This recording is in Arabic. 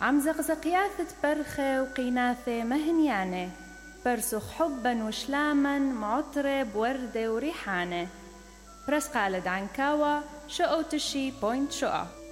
عم زقزقياثة برخة وقيناثة مهنيانة، برسخ حبا وشلاما معطرة بوردة وريحانة. برس قالد عنكاوة شقو تشي بوينت شقا.